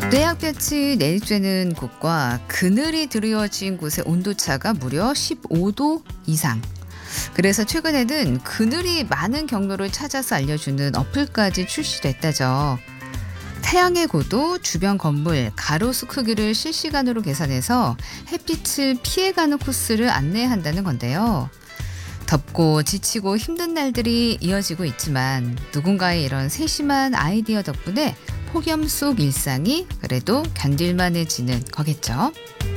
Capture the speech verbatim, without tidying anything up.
떼약볕이 내리쬐는 곳과 그늘이 드리워진 곳의 온도차가 무려 십오 도 이상. 그래서 최근에는 그늘이 많은 경로를 찾아서 알려주는 어플까지 출시됐다죠. 태양의 고도, 주변 건물, 가로수 크기를 실시간으로 계산해서 햇빛을 피해가는 코스를 안내한다는 건데요. 덥고 지치고 힘든 날들이 이어지고 있지만 누군가의 이런 세심한 아이디어 덕분에 폭염 속 일상이 그래도 견딜만해지는 거겠죠.